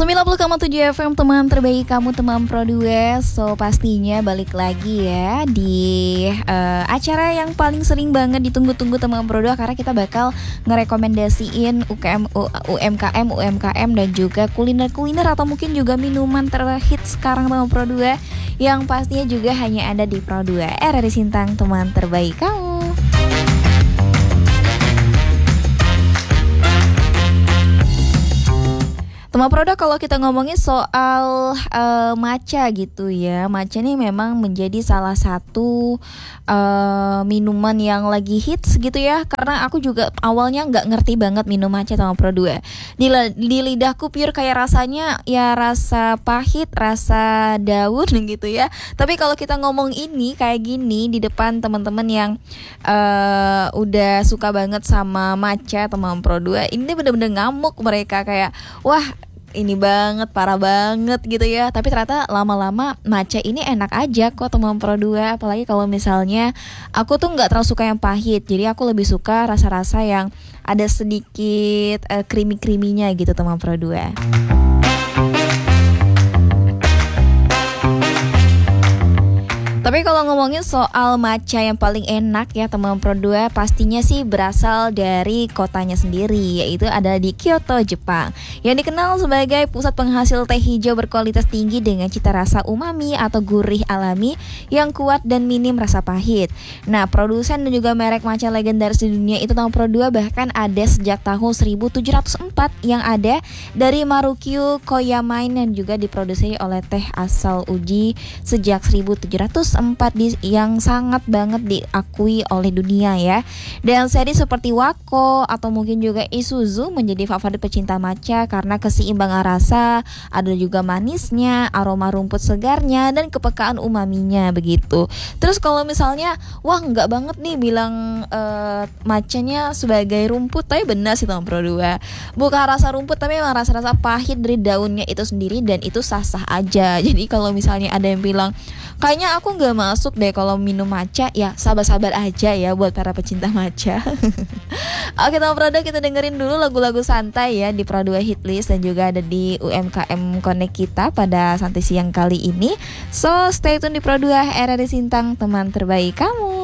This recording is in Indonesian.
90,7 FM, teman terbaik kamu, teman Pro 2. So pastinya balik lagi ya di acara yang paling sering banget ditunggu-tunggu teman Pro 2, karena kita bakal ngerekomendasiin UMKM dan juga kuliner-kuliner atau mungkin juga minuman terhits sekarang teman Pro 2, yang pastinya juga hanya ada di Pro 2 RRI Sintang, teman terbaik kamu. Teman Produk, kalau kita ngomongin soal matcha gitu ya, matcha ini memang menjadi salah satu minuman yang lagi hits gitu ya. Karena aku juga awalnya nggak ngerti banget minum matcha teman Produk. Di lidahku pure kayak rasanya ya rasa pahit, rasa daun gitu ya. Tapi kalau kita ngomong ini kayak gini di depan teman-teman yang udah suka banget sama matcha teman Produk, ini bener-bener ngamuk mereka, kayak wah ini banget, parah banget gitu ya. Tapi ternyata lama-lama matcha ini enak aja kok teman Pro 2. Apalagi kalau misalnya aku tuh gak terlalu suka yang pahit, jadi aku lebih suka rasa-rasa yang ada sedikit creamy-creaminya gitu teman Pro 2. Tapi kalau ngomongin soal matcha yang paling enak ya teman Pro 2, pastinya sih berasal dari kotanya sendiri, yaitu ada di Kyoto, Jepang, yang dikenal sebagai pusat penghasil teh hijau berkualitas tinggi dengan cita rasa umami atau gurih alami yang kuat dan minim rasa pahit. Nah, produsen dan juga merek matcha legendaris di dunia itu teman Pro 2 bahkan ada sejak tahun 1704, yang ada dari Marukyu Koyamain, dan juga diproduksi oleh teh asal Uji sejak 1704 yang sangat banget diakui oleh dunia ya. Dan seri seperti Wako atau mungkin juga Isuzu menjadi favorit pecinta matcha karena keseimbangan rasa, ada juga manisnya, aroma rumput segarnya, dan kepekaan umaminya begitu. Terus kalau misalnya wah nggak banget nih bilang matchanya sebagai rumput, tapi benar sih teman Pro 2, bukan rasa rumput tapi memang rasa-rasa pahit dari daunnya itu sendiri, dan itu sah-sah aja. Jadi kalau misalnya ada yang bilang kayaknya aku nggak masuk deh kalau minum matcha, ya sabar-sabar aja ya buat para pecinta matcha. Oke teman Pro 2, kita dengerin dulu lagu-lagu santai ya di Pro 2 Hitlist, dan juga ada di UMKM Connect kita pada santai siang kali ini. So stay tune di Pro 2 RRI Sintang, teman terbaik kamu.